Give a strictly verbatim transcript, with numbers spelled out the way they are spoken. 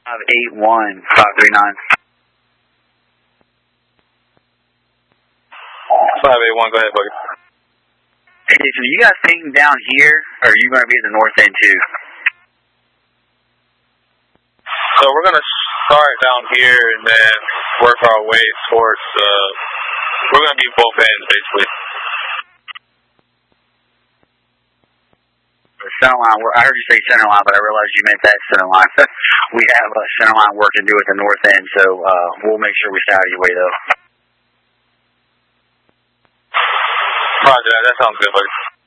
five eight one, five three nine. five eight one, go ahead, Buggy. Hey, are you guys staying down here, or are you going to be at the north end too? So we're going to start down here and then work our way towards, uh, we're going to be both ends, basically. Center line, I heard you say center line, but I realized you meant that center line. We have a center line work to do at the north end, so uh, we'll make sure we stay out of your way, though. Roger that. That sounds good, buddy.